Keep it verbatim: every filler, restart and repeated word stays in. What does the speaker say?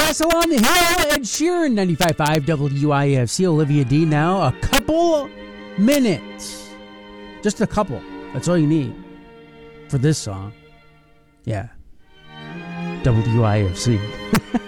Castle on the Hill, Ed Sheeran, ninety-five point five W I F C, Olivia D. Now, a couple minutes. Just a couple. That's all you need for this song. Yeah. W I F C.